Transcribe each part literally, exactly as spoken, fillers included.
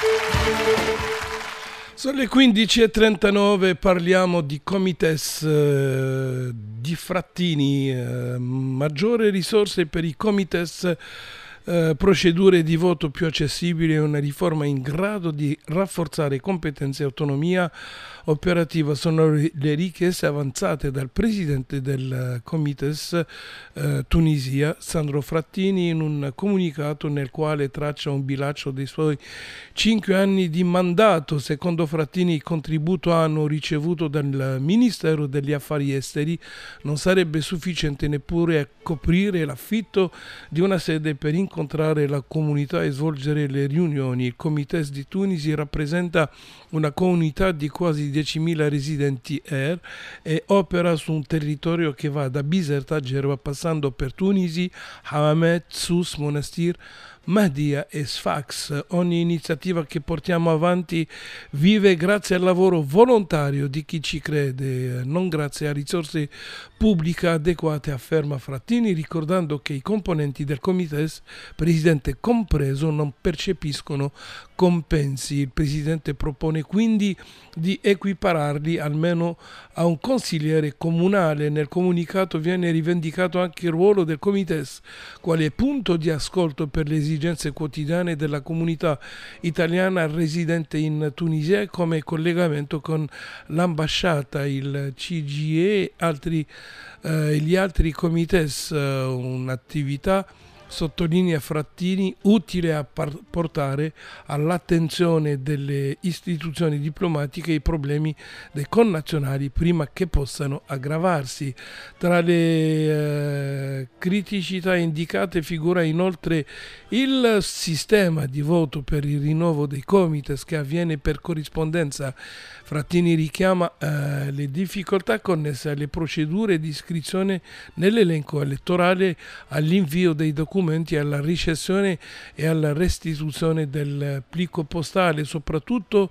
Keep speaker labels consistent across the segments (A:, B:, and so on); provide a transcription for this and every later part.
A: Sono le quindici e trentanove, parliamo di Comites eh, di Frattini, eh, maggiore risorse per i Comites, eh, procedure di voto più accessibili e una riforma in grado di rafforzare competenze e autonomia operativa sono le richieste avanzate dal presidente del Comites eh, Tunisia, Sandro Frattini, in un comunicato nel quale traccia un bilancio dei suoi cinque anni di mandato. Secondo Frattini, il contributo annuo ricevuto dal Ministero degli Affari Esteri non sarebbe sufficiente neppure a coprire l'affitto di una sede per incontrare la comunità e svolgere le riunioni. Il Comites di Tunisi rappresenta una comunità di quasi diecimila residenti er e opera su un territorio che va da Biserta a Gerba, passando per Tunisi, Hammamet, Sousse, Monastir, Mahdia e Sfax. Ogni iniziativa che portiamo avanti vive grazie al lavoro volontario di chi ci crede, non grazie a risorse pubbliche adeguate, afferma Frattini, ricordando che i componenti del Comites, presidente compreso, non percepiscono compensi. Il presidente propone quindi di equipararli almeno a un consigliere comunale. Nel comunicato viene rivendicato anche il ruolo del Comites quale punto di ascolto per le esigenze quotidiane della comunità italiana residente in Tunisia, come collegamento con l'ambasciata, il C G I E altri, eh, gli altri Comites, eh, un'attività, sottolinea Frattini, utile a par- portare all'attenzione delle istituzioni diplomatiche i problemi dei connazionali prima che possano aggravarsi. Tra le eh, criticità indicate figura inoltre il sistema di voto per il rinnovo dei Comites che avviene per corrispondenza. Frattini richiama eh, le difficoltà connesse alle procedure di iscrizione nell'elenco elettorale, all'invio dei documenti, alla ricezione e alla restituzione del plico postale, soprattutto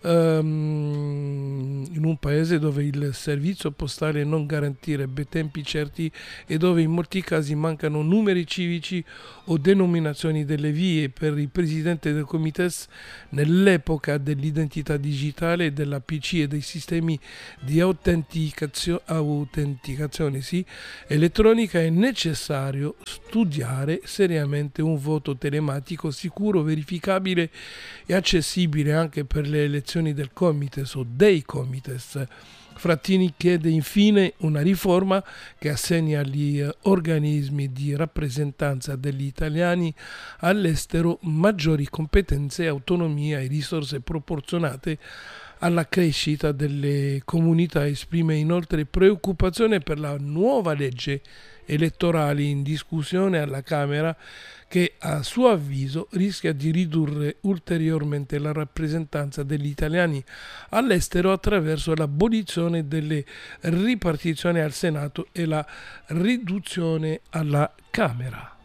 A: ehm, in un paese dove il servizio postale non garantirebbe tempi certi e dove in molti casi mancano numeri civici o denominazioni delle vie. Per il presidente del Comites, nell'epoca dell'identità digitale e della P C e dei sistemi di autenticazio- autenticazione sì, elettronica, è necessario studiare seriamente un voto telematico sicuro, verificabile e accessibile anche per le elezioni del Comites o dei Comites. Frattini chiede infine una riforma che assegni agli organismi di rappresentanza degli italiani all'estero maggiori competenze, autonomia e risorse proporzionate alla crescita delle comunità. Esprime inoltre preoccupazione per la nuova legge elettorale in discussione alla Camera, che a suo avviso rischia di ridurre ulteriormente la rappresentanza degli italiani all'estero attraverso l'abolizione delle ripartizioni al Senato e la riduzione alla Camera.